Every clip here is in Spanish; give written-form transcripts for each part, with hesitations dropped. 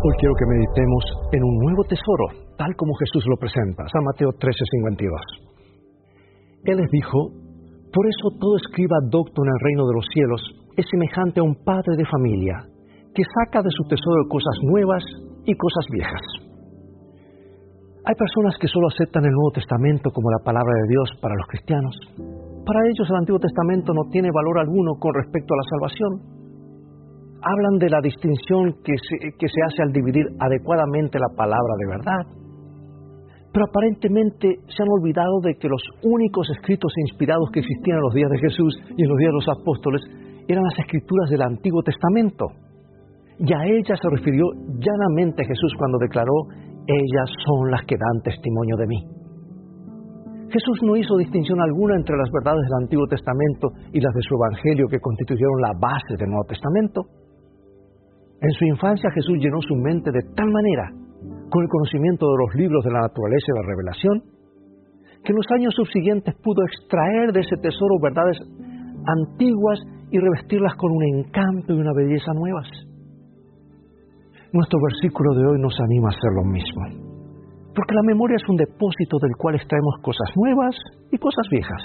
Hoy quiero que meditemos en un nuevo tesoro, tal como Jesús lo presenta. San Mateo 13:52. Él les dijo: por eso todo escriba docto en el reino de los cielos es semejante a un padre de familia, que saca de su tesoro cosas nuevas y cosas viejas. Hay personas que solo aceptan el Nuevo Testamento como la palabra de Dios para los cristianos. Para ellos el Antiguo Testamento no tiene valor alguno con respecto a la salvación. Hablan de la distinción que se hace al dividir adecuadamente la palabra de verdad. Pero aparentemente se han olvidado de que los únicos escritos e inspirados que existían en los días de Jesús y en los días de los apóstoles eran las escrituras del Antiguo Testamento. Y a ellas se refirió llanamente Jesús cuando declaró: ellas son las que dan testimonio de mí. Jesús no hizo distinción alguna entre las verdades del Antiguo Testamento y las de su Evangelio, que constituyeron la base del Nuevo Testamento. En su infancia Jesús llenó su mente de tal manera con el conocimiento de los libros de la naturaleza y la revelación, que en los años subsiguientes pudo extraer de ese tesoro verdades antiguas y revestirlas con un encanto y una belleza nuevas. Nuestro versículo de hoy nos anima a hacer lo mismo, porque la memoria es un depósito del cual extraemos cosas nuevas y cosas viejas.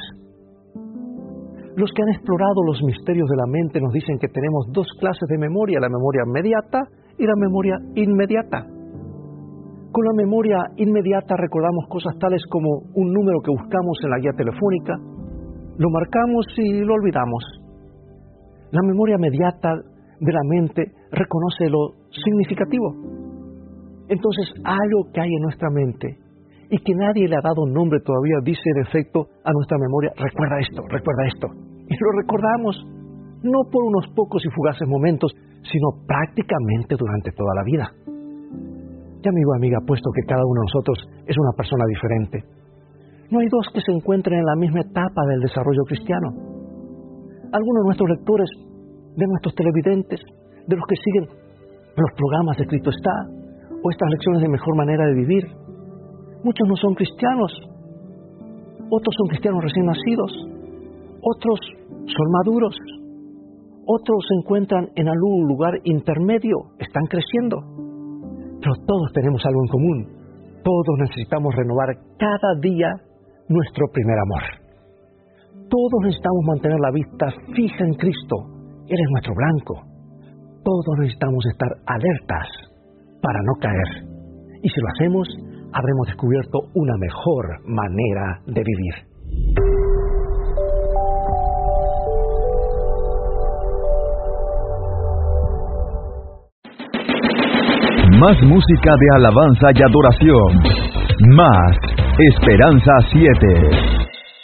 Los que han explorado los misterios de la mente nos dicen que tenemos dos clases de memoria: la memoria inmediata y la memoria inmediata. Con la memoria inmediata recordamos cosas tales como un número que buscamos en la guía telefónica, lo marcamos y lo olvidamos. La memoria inmediata de la mente reconoce lo significativo. Entonces, algo que hay en nuestra mente y que nadie le ha dado nombre todavía dice en efecto a nuestra memoria: recuerda esto. Y lo recordamos, no por unos pocos y fugaces momentos, sino prácticamente durante toda la vida. Y amigo, amiga, puesto que cada uno de nosotros es una persona diferente, no hay dos que se encuentren en la misma etapa del desarrollo cristiano. Algunos de nuestros lectores, de nuestros televidentes, de los que siguen los programas de Cristo Está, o estas lecciones de mejor manera de vivir, muchos no son cristianos, otros son cristianos recién nacidos, otros son maduros, otros se encuentran en algún lugar intermedio, están creciendo. Pero todos tenemos algo en común: todos necesitamos renovar cada día nuestro primer amor. Todos necesitamos mantener la vista fija en Cristo. Él es nuestro blanco. Todos necesitamos estar alertas para no caer. Y si lo hacemos, habremos descubierto una mejor manera de vivir. Más música de alabanza y adoración. Más Esperanza 7.